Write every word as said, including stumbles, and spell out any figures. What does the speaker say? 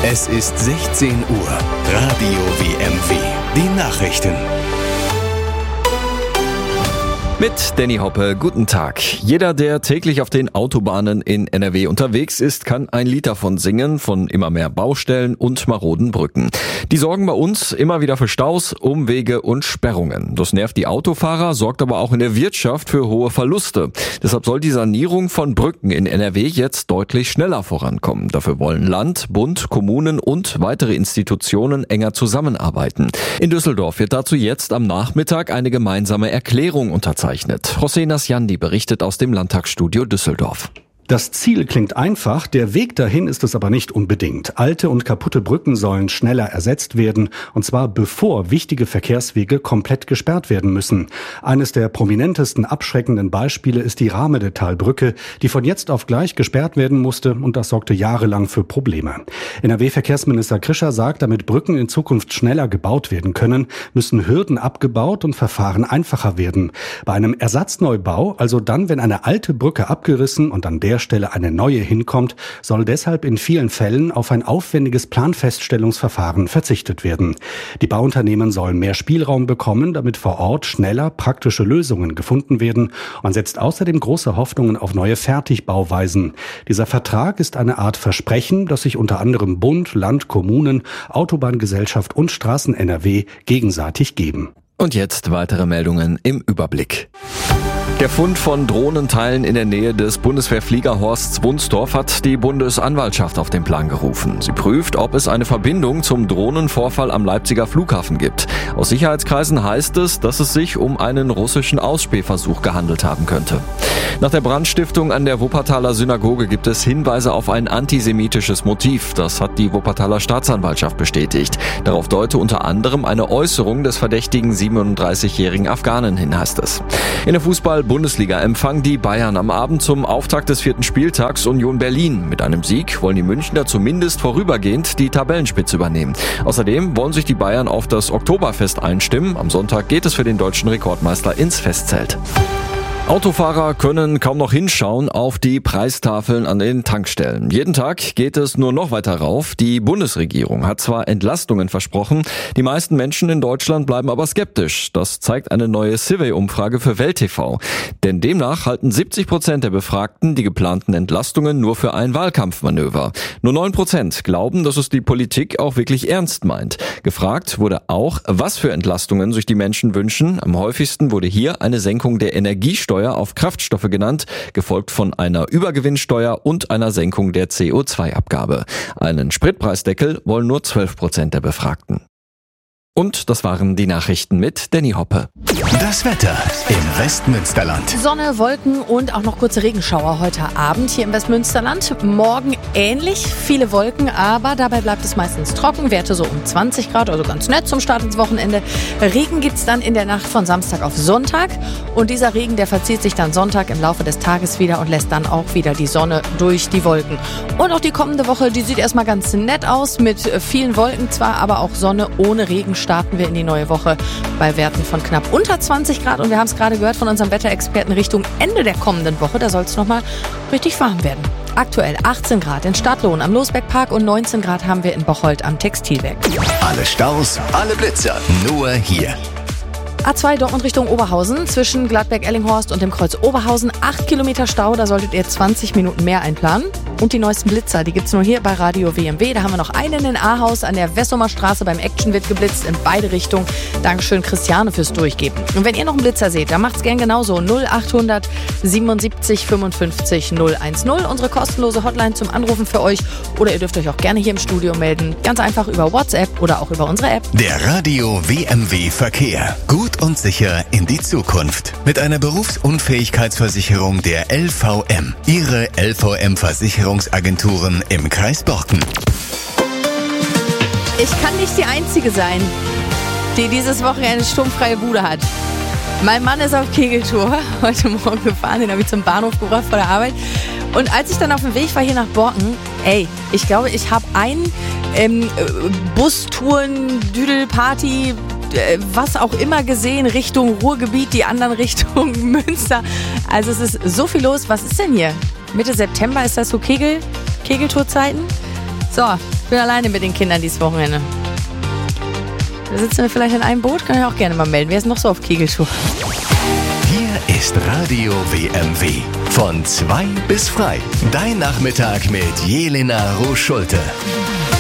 Es ist sechzehn Uhr. Radio W M W. Die Nachrichten. Mit Danny Hoppe, guten Tag. Jeder, der täglich auf den Autobahnen in N R W unterwegs ist, kann ein Lied davon singen, von immer mehr Baustellen und maroden Brücken. Die sorgen bei uns immer wieder für Staus, Umwege und Sperrungen. Das nervt die Autofahrer, sorgt aber auch in der Wirtschaft für hohe Verluste. Deshalb soll die Sanierung von Brücken in N R W jetzt deutlich schneller vorankommen. Dafür wollen Land, Bund, Kommunen und weitere Institutionen enger zusammenarbeiten. In Düsseldorf wird dazu jetzt am Nachmittag eine gemeinsame Erklärung unterzeichnet. José Nasjandi berichtet aus dem Landtagsstudio Düsseldorf. Das Ziel klingt einfach, der Weg dahin ist es aber nicht unbedingt. Alte und kaputte Brücken sollen schneller ersetzt werden, und zwar bevor wichtige Verkehrswege komplett gesperrt werden müssen. Eines der prominentesten abschreckenden Beispiele ist die Rahmedetalbrücke, die von jetzt auf gleich gesperrt werden musste, und das sorgte jahrelang für Probleme. N R W-Verkehrsminister Krischer sagt, damit Brücken in Zukunft schneller gebaut werden können, müssen Hürden abgebaut und Verfahren einfacher werden. Bei einem Ersatzneubau, also dann, wenn eine alte Brücke abgerissen und an der Stelle eine neue hinkommt, soll deshalb in vielen Fällen auf ein aufwendiges Planfeststellungsverfahren verzichtet werden. Die Bauunternehmen sollen mehr Spielraum bekommen, damit vor Ort schneller praktische Lösungen gefunden werden. Man setzt außerdem große Hoffnungen auf neue Fertigbauweisen. Dieser Vertrag ist eine Art Versprechen, das sich unter anderem Bund, Land, Kommunen, Autobahngesellschaft und Straßen N R W gegenseitig geben. Und jetzt weitere Meldungen im Überblick. Der Fund von Drohnenteilen in der Nähe des Bundeswehrfliegerhorsts Wunstorf hat die Bundesanwaltschaft auf den Plan gerufen. Sie prüft, ob es eine Verbindung zum Drohnenvorfall am Leipziger Flughafen gibt. Aus Sicherheitskreisen heißt es, dass es sich um einen russischen Ausspähversuch gehandelt haben könnte. Nach der Brandstiftung an der Wuppertaler Synagoge gibt es Hinweise auf ein antisemitisches Motiv. Das hat die Wuppertaler Staatsanwaltschaft bestätigt. Darauf deute unter anderem eine Äußerung des verdächtigen siebenunddreißigjährigen Afghanen hin, heißt es. In der Fußball-Bundesliga empfangen die Bayern am Abend zum Auftakt des vierten Spieltags Union Berlin. Mit einem Sieg wollen die Münchner zumindest vorübergehend die Tabellenspitze übernehmen. Außerdem wollen sich die Bayern auf das Oktoberfest einstimmen. Am Sonntag geht es für den deutschen Rekordmeister ins Festzelt. Autofahrer können kaum noch hinschauen auf die Preistafeln an den Tankstellen. Jeden Tag geht es nur noch weiter rauf. Die Bundesregierung hat zwar Entlastungen versprochen, die meisten Menschen in Deutschland bleiben aber skeptisch. Das zeigt eine neue Survey-Umfrage für Welt T V. Denn demnach halten siebzig Prozent der Befragten die geplanten Entlastungen nur für ein Wahlkampfmanöver. Nur neun Prozent glauben, dass es die Politik auch wirklich ernst meint. Gefragt wurde auch, was für Entlastungen sich die Menschen wünschen. Am häufigsten wurde hier eine Senkung der Energiesteuer auf Kraftstoffe genannt, gefolgt von einer Übergewinnsteuer und einer Senkung der C O zwei Abgabe. Einen Spritpreisdeckel wollen nur zwölf Prozent der Befragten. Und das waren die Nachrichten mit Danny Hoppe. Das Wetter im Westmünsterland. Sonne, Wolken und auch noch kurze Regenschauer heute Abend hier im Westmünsterland. Morgen ähnlich, viele Wolken, aber dabei bleibt es meistens trocken. Werte so um zwanzig Grad, also ganz nett zum Start ins Wochenende. Regen gibt's dann in der Nacht von Samstag auf Sonntag. Und dieser Regen, der verzieht sich dann Sonntag im Laufe des Tages wieder und lässt dann auch wieder die Sonne durch die Wolken. Und auch die kommende Woche, die sieht erstmal ganz nett aus, mit vielen Wolken zwar, aber auch Sonne ohne Regen. Starten wir in die neue Woche bei Werten von knapp unter zwanzig Grad. Und wir haben es gerade gehört von unserem Wetterexperten, Richtung Ende der kommenden Woche, da soll es nochmal richtig warm werden. Aktuell achtzehn Grad in Stadtlohn am Losbeckpark und neunzehn Grad haben wir in Bocholt am Textilwerk. Alle Staus, alle Blitzer, nur hier. A zwei Dortmund Richtung Oberhausen, zwischen Gladbeck-Ellinghorst und dem Kreuz Oberhausen, acht Kilometer Stau, da solltet ihr zwanzig Minuten mehr einplanen. Und die neuesten Blitzer, die gibt's nur hier bei Radio W M W. Da haben wir noch einen in Ahaus an der Wessumer Straße, beim Action wird geblitzt in beide Richtungen. Dankeschön Christiane fürs Durchgeben. Und wenn ihr noch einen Blitzer seht, dann macht's gern genauso. null achthundert siebenundsiebzig fünfundfünfzig null eins null, unsere kostenlose Hotline zum Anrufen für euch. Oder ihr dürft euch auch gerne hier im Studio melden. Ganz einfach über WhatsApp oder auch über unsere App. Der Radio W M W Verkehr. Gut und sicher in die Zukunft. Mit einer Berufsunfähigkeitsversicherung der L V M. Ihre L V M-Versicherungsagenturen im Kreis Borken. Ich kann nicht die Einzige sein, die dieses Wochenende sturmfreie Bude hat. Mein Mann ist auf Kegeltour heute Morgen gefahren, den habe ich zum Bahnhof gebracht vor der Arbeit. Und als ich dann auf dem Weg war hier nach Borken, ey, ich glaube, ich habe ein ähm, Bustouren, Düdelparty, was auch immer gesehen, Richtung Ruhrgebiet, die anderen Richtung Münster. Also es ist so viel los. Was ist denn hier? Mitte September ist das so Kegel, Kegeltourzeiten? So, Ich bin alleine mit den Kindern dieses Wochenende. Da sitzen wir vielleicht in einem Boot, kann ich auch gerne mal melden. Wer ist noch so auf Kegeltour? Hier ist Radio W M W. Von zwei bis frei. Dein Nachmittag mit Jelena Roos-Schulte.